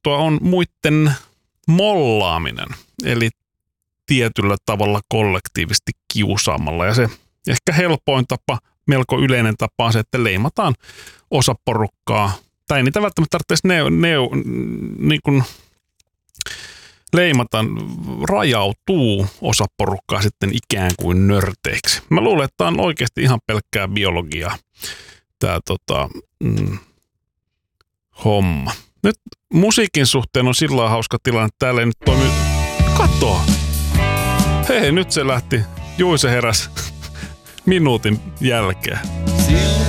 sanottua on muiden mollaaminen, eli tietyllä tavalla kollektiivisesti kiusaamalla. Ja se ehkä helpoin tapa, melko yleinen tapa on se, että leimataan osa porukkaa, tai ei niitä välttämättä tarvitsisi niin kuin leimata, rajautuu osa porukkaa sitten ikään kuin nörteiksi. Mä luulen, että tämä on oikeasti ihan pelkkää biologiaa, tämä homma. Nyt musiikin suhteen on sillä hauska tilanne, että täällä ei nyt toimi. Kato! Hei, nyt se lähti. Jui, se heräsi minuutin jälkeen.